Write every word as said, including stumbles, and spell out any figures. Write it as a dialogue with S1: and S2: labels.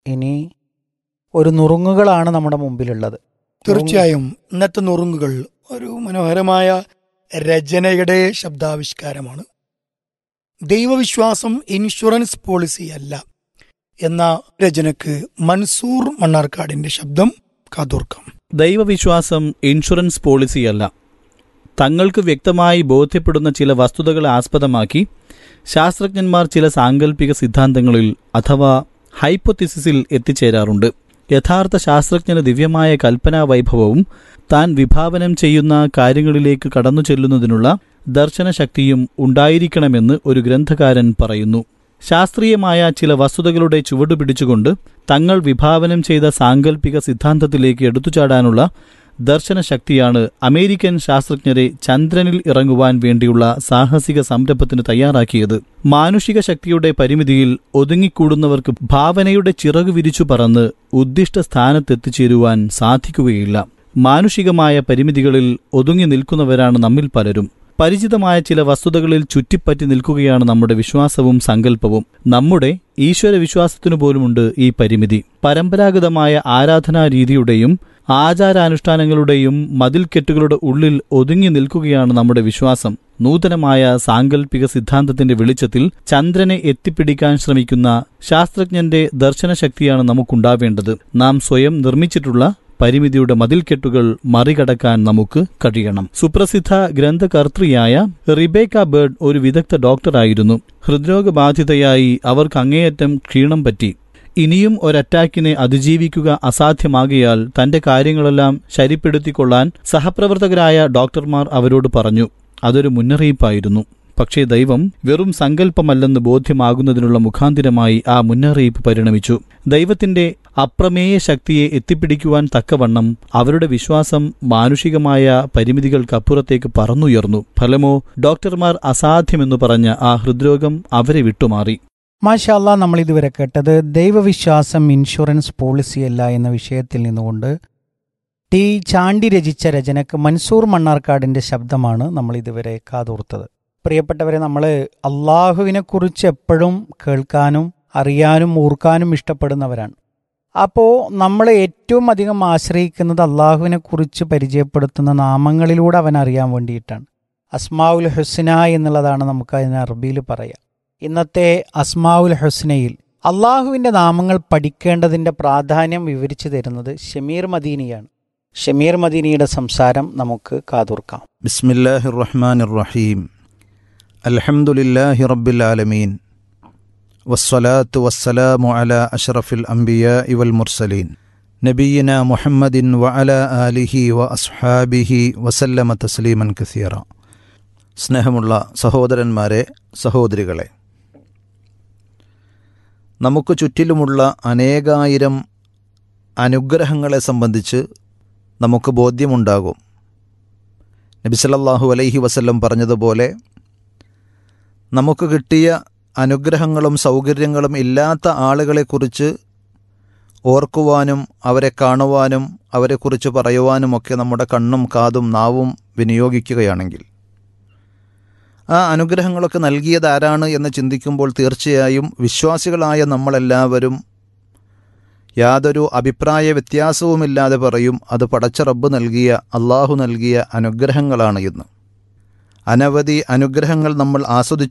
S1: ഇനി ഒരു നുറുങ്ങുകളാണ് നമ്മുടെ മുമ്പിലുള്ളത്.
S2: തീർച്ചയായും ഇന്നത്തെ നുറുങ്ങുകൾ ഒരു മനോഹരമായ രചനയുടെ ശബ്ദാവിഷ്കാരമാണ്. ദൈവവിശ്വാസം ഇൻഷുറൻസ് പോളിസി അല്ല എന്ന രചനക്ക് മൻസൂർ മണ്ണാർക്കാടിന്റെ ശബ്ദം കാതോർക്കാം.
S3: ദൈവവിശ്വാസം ഇൻഷുറൻസ് പോളിസിയല്ല. തങ്ങൾക്ക് വ്യക്തമായി ബോധ്യപ്പെടുന്ന ചില വസ്തുതകളെ ആസ്പദമാക്കി ശാസ്ത്രജ്ഞന്മാർ ചില സാങ്കല്പിക സിദ്ധാന്തങ്ങളിൽ അഥവാ ഹൈപ്പോത്തിസിസിൽ എത്തിച്ചേരാറുണ്ട്. യഥാർത്ഥ ശാസ്ത്രജ്ഞന് ദിവ്യമായ കൽപ്പനാ വൈഭവവും താൻ വിഭാവനം ചെയ്യുന്ന കാര്യങ്ങളിലേക്ക് കടന്നു ചെല്ലുന്നതിനുള്ള ദർശനശക്തിയും ഉണ്ടായിരിക്കണമെന്ന് ഒരു ഗ്രന്ഥകാരൻ പറയുന്നു. ശാസ്ത്രീയമായ ചില വസ്തുതകളുടെ ചുവടുപിടിച്ചുകൊണ്ട് തങ്ങൾ വിഭാവനം ചെയ്ത സാങ്കല്പിക സിദ്ധാന്തത്തിലേക്ക് എടുത്തുചാടാനുള്ള ദർശനശക്തിയാണ് അമേരിക്കൻ ശാസ്ത്രജ്ഞരെ ചന്ദ്രനിൽ ഇറങ്ങുവാൻ വേണ്ടിയുള്ള സാഹസിക സംരംഭത്തിന് തയ്യാറാക്കിയത്. മാനുഷിക ശക്തിയുടെ പരിമിതിയിൽ ഒതുങ്ങിക്കൂടുന്നവർക്ക് ഭാവനയുടെ ചിറകു വിരിച്ചു പറന്ന് ഉദ്ദിഷ്ട സ്ഥാനത്തെത്തിച്ചേരുവാൻ സാധിക്കുകയില്ല. മാനുഷികമായ പരിമിതികളിൽ ഒതുങ്ങി നിൽക്കുന്നവരാണ് നമ്മിൽ പലരും. പരിചിതമായ ചില വസ്തുതകളിൽ ചുറ്റിപ്പറ്റി നിൽക്കുകയാണ് നമ്മുടെ വിശ്വാസവും സങ്കല്പവും. നമ്മുടെ ഈശ്വര വിശ്വാസത്തിനു പോലുമുണ്ട് ഈ പരിമിതി. പരമ്പരാഗതമായ ആരാധനാ രീതിയുടെയും ആചാരാനുഷ്ഠാനങ്ങളുടെയും മതിൽക്കെട്ടുകളുടെ ഉള്ളിൽ ഒതുങ്ങി നിൽക്കുകയാണ് നമ്മുടെ വിശ്വാസം. നൂതനമായ സാങ്കല്പിക സിദ്ധാന്തത്തിന്റെ വെളിച്ചത്തിൽ ചന്ദ്രനെ എത്തിപ്പിടിക്കാൻ ശ്രമിക്കുന്ന ശാസ്ത്രജ്ഞന്റെ ദർശനശക്തിയാണ് നമുക്കുണ്ടാവേണ്ടത്. നാം സ്വയം നിർമ്മിച്ചിട്ടുള്ള പരിമിതിയുടെ മതിൽക്കെട്ടുകൾ മറികടക്കാൻ നമുക്ക് കഴിയണം. സുപ്രസിദ്ധ ഗ്രന്ഥകർത്തൃയായ റിബേക്ക ബേർഡ് ഒരു വിദഗ്ധ ഡോക്ടറായിരുന്നു. ഹൃദ്രോഗബാധിതയായി അവർക്ക് അങ്ങേയറ്റം ക്ഷീണം പറ്റി. ഇനിയും ഒരറ്റാക്കിനെ അതിജീവിക്കുക അസാധ്യമാകിയാൽ തന്റെ കാര്യങ്ങളെല്ലാം ശരിപ്പെടുത്തിക്കൊള്ളാൻ സഹപ്രവർത്തകരായ ഡോക്ടർമാർ അവരോട് പറഞ്ഞു. അതൊരു മുന്നറിയിപ്പായിരുന്നു. പക്ഷേ ദൈവം വെറും സങ്കല്പമല്ലെന്ന് ബോധ്യമാകുന്നതിനുള്ള മുഖാന്തിരമായി ആ മുന്നറിയിപ്പ് പരിണമിച്ചു. ദൈവത്തിന്റെ അപ്രമേയ ശക്തിയെ എത്തിപ്പിടിക്കുവാൻ തക്കവണ്ണം അവരുടെ വിശ്വാസം മാനുഷികമായ പരിമിതികൾക്കപ്പുറത്തേക്ക് പറന്നുയർന്നു. ഫലമോ ഡോക്ടർമാർ അസാധ്യമെന്നു പറഞ്ഞ ആ ഹൃദ്രോഗം അവരെ വിട്ടുമാറി.
S1: മാഷാ അല്ലാഹ്, നമ്മൾ ഇതുവരെ കേട്ടത് ദൈവവിശ്വാസം ഇൻഷുറൻസ് പോളിസിയല്ല എന്ന വിഷയത്തിൽ നിന്നുകൊണ്ട് ടി ചാണ്ടി രചിച്ച രചനക്ക് മൻസൂർ മണ്ണാർക്കാടിന്റെ ശബ്ദമാണ് നമ്മൾ ഇതുവരെ കാതോർത്തത്. പ്രിയപ്പെട്ടവരെ, നമ്മൾ അള്ളാഹുവിനെക്കുറിച്ച് എപ്പോഴും കേൾക്കാനും അറിയാനും ഓർക്കാനും ഇഷ്ടപ്പെടുന്നവരാണ്. അപ്പോൾ നമ്മൾ ഏറ്റവും അധികം ആശ്രയിക്കുന്നത് അള്ളാഹുവിനെക്കുറിച്ച് പരിചയപ്പെടുത്തുന്ന നാമങ്ങളിലൂടെ അവൻ അറിയാൻ വേണ്ടിയിട്ടാണ്. അസ്മാഉൽ ഹുസ്ന എന്നുള്ളതാണ് നമുക്ക് അതിന് അറബിയിൽ പറയാം. ഇന്നത്തെ അസ്മാഉൽ ഹുസ്നയിൽ അള്ളാഹുവിൻ്റെ നാമങ്ങൾ പഠിക്കേണ്ടതിൻ്റെ പ്രാധാന്യം വിവരിച്ചു തരുന്നത് ഷമീർ മദീനിയാണ്. ഷമീർ മദീനിയുടെ സംസാരം നമുക്ക് കാതോർക്കാം.
S4: ബിസ്മില്ലാഹിർ റഹ്മാനിർ റഹീം. അൽഹംദുലില്ലാഹി റബ്ബിൽ ആലമീൻ വസ്സലാത്തു വസ്സലാമു അലാ അഷ്റഫിൽ അംബിയാഇ വൽ മുർസലീൻ നബിയിനാ മുഹമ്മദിൻ വഅലാ ആലിഹി വ അസ്ഹാബിഹി വസല്ലമ തസ്ലീമൻ കസീറ. സ്നേഹമുള്ള സഹോദരന്മാരെ, സഹോദരികളെ, നമുക്ക് ചുറ്റിലുമുള്ള അനേകായിരം അനുഗ്രഹങ്ങളെ സംബന്ധിച്ച് നമുക്ക് ബോധ്യമുണ്ടാകും. നബി സല്ലല്ലാഹു അലൈഹി വസല്ലം പറഞ്ഞതുപോലെ നമുക്ക് കിട്ടിയ അനുഗ്രഹങ്ങളും സൗകര്യങ്ങളും ഇല്ലാത്ത ആളുകളെക്കുറിച്ച് ഓർക്കുവാനും അവരെ കാണുവാനും അവരെക്കുറിച്ച് പറയുവാനുമൊക്കെ നമ്മുടെ കണ്ണും കാതും നാവും വിനിയോഗിക്കുകയാണെങ്കിൽ ആ അനുഗ്രഹങ്ങളൊക്കെ നൽകിയത് ആരാണ് എന്ന് ചിന്തിക്കുമ്പോൾ തീർച്ചയായും വിശ്വാസികളായ നമ്മളെല്ലാവരും യാതൊരു അഭിപ്രായ വ്യത്യാസവുമില്ലാതെ പറയും അത് പടച്ച റബ്ബ് നൽകിയ, അള്ളാഹു നൽകിയ അനുഗ്രഹങ്ങളാണ് എന്ന്. അനവധി അനുഗ്രഹങ്ങൾ നമ്മൾ ആസ്വദിച്ചു